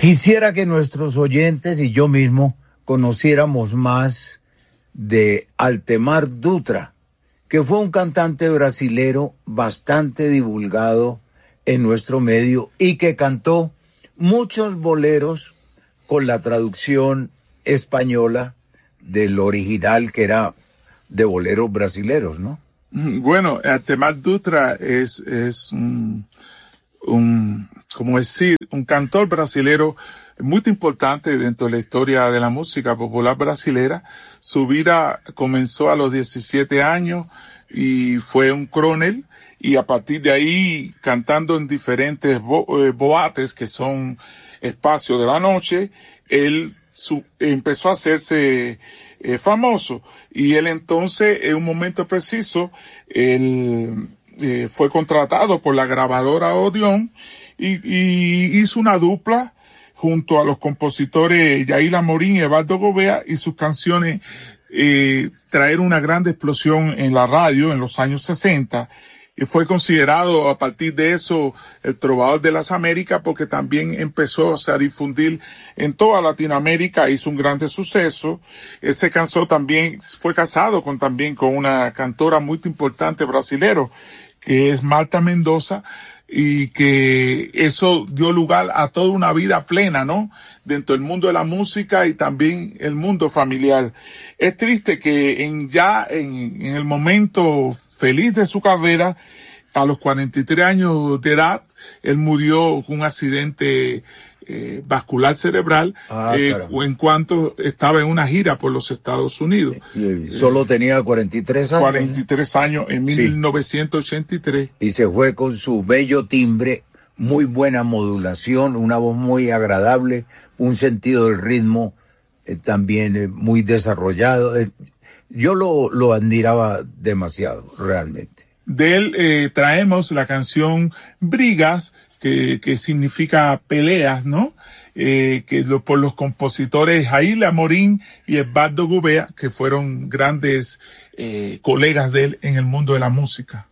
Quisiera que nuestros oyentes y yo mismo conociéramos más de Altemar Dutra, que fue un cantante brasilero bastante divulgado en nuestro medio y que cantó muchos boleros con la traducción española del original, que era de boleros brasileros, ¿no? Bueno, Altemar Dutra es como decir, un cantor brasilero muy importante dentro de la historia de la música popular brasilera. Su vida comenzó a los 17 años y fue un coronel, y a partir de ahí, cantando en diferentes boates, que son espacios de la noche, él empezó a hacerse famoso. Y él entonces, en un momento preciso, fue contratado por la grabadora Odeon y hizo una dupla junto a los compositores Yair Amorim y Eduardo Gobea, y sus canciones traer una gran explosión en la radio en los años 60. Y fue considerado a partir de eso el trovador de las Américas, porque también empezó a difundir en toda Latinoamérica, hizo un gran suceso. Se casó también, fue casado también con una cantora muy importante brasilero, que es Marta Mendoza, y que eso dio lugar a toda una vida plena, ¿no? Dentro del mundo de la música y también el mundo familiar. Es triste que en el momento feliz de su carrera, a los 43 años de edad, él murió con un accidente vascular cerebral en cuanto estaba en una gira por los Estados Unidos. Solo tenía 43 años. 43 años en 1983. Y se fue con su bello timbre, muy buena modulación, una voz muy agradable, un sentido del ritmo también muy desarrollado. Yo lo admiraba demasiado, realmente. De él traemos la canción Brigas, que significa peleas, ¿no? Por los compositores Yair Amorim y Eduardo Gobea, que fueron grandes colegas de él en el mundo de la música.